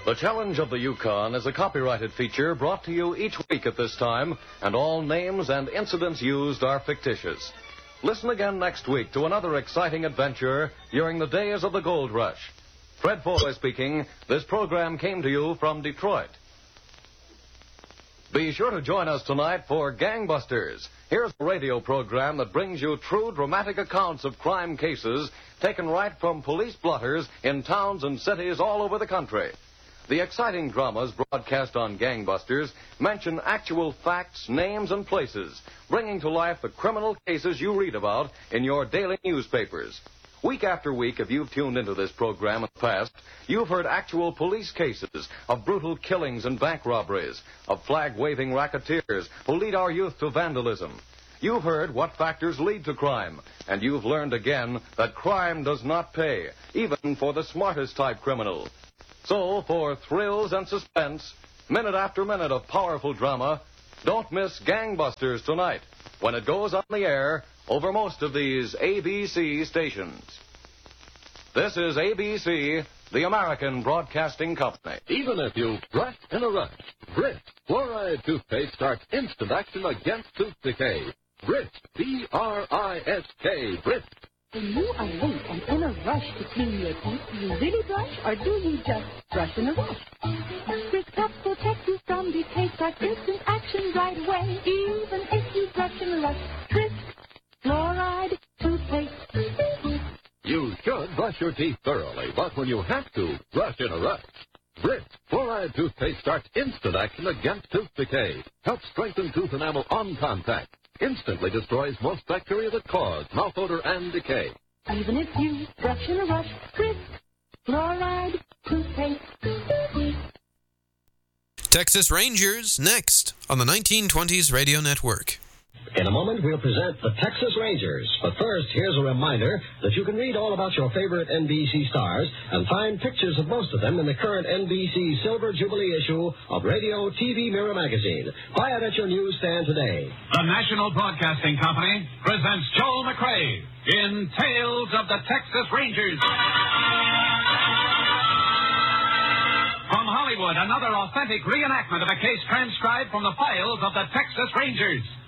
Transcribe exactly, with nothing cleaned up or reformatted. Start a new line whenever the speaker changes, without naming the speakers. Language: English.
The Challenge of the Yukon is a copyrighted feature brought to you each week at this time, and all names and incidents used are fictitious. Listen again next week to another exciting adventure during the days of the gold rush. Fred Foley speaking. This program came to you from Detroit. Be sure to join us tonight for Gangbusters. Here's a radio program that brings you true dramatic accounts of crime cases taken right from police blotters in towns and cities all over the country. The exciting dramas broadcast on Gangbusters mention actual facts, names, and places, bringing to life the criminal cases you read about in your daily newspapers. Week after week, if you've tuned into this program in the past, you've heard actual police cases of brutal killings and bank robberies, of flag-waving racketeers who lead our youth to vandalism. You've heard what factors lead to crime, and you've learned again that crime does not pay, even for the smartest type criminal. So, for thrills and suspense, minute after minute of powerful drama, don't miss Gangbusters tonight, when it goes on the air over most of these A B C stations. This is A B C, the American Broadcasting Company.
Even if you brush in a rush, Brist Fluoride Toothpaste starts instant action against tooth decay. Brist, B R I S K, Brist.
When you are late and in a rush to clean your teeth, do you really brush or do you just brush in a rush? Brist Cups protect you from decay, start instant action right away, even if you brush in a rush. Brist Fluoride Toothpaste.
You should brush your teeth thoroughly, but when you have to, brush in a rush. Brist Fluoride Toothpaste starts instant action against tooth decay. Helps strengthen tooth enamel on contact. Instantly destroys most bacteria that cause mouth odor and decay.
Even if you brush in a rush, Brist Fluoride Toothpaste.
Texas Rangers next on the nineteen twenties Radio Network.
In a moment, we'll present the Texas Rangers. But first, here's a reminder that you can read all about your favorite N B C stars and find pictures of most of them in the current N B C Silver Jubilee issue of Radio T V Mirror magazine. Buy it at your newsstand today.
The National Broadcasting Company presents Joel McRae in Tales of the Texas Rangers. From Hollywood, another authentic reenactment of a case transcribed from the files of the Texas Rangers.